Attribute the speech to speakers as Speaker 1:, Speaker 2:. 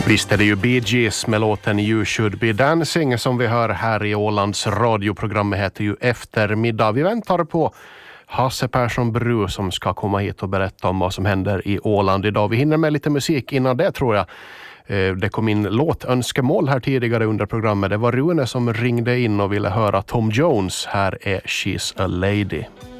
Speaker 1: Visst är det ju Bee Gees med låten You Should Be Dancing som vi hör här i Ålands radioprogrammet heter ju Eftermiddag. Vi väntar på Hasse Persson Bru som ska komma hit och berätta om vad som händer i Åland idag. Vi hinner med lite musik innan det tror jag. Det kom in låtönskemål här tidigare under programmet. Det var Rune som ringde in och ville höra Tom Jones. Här är She's a Lady.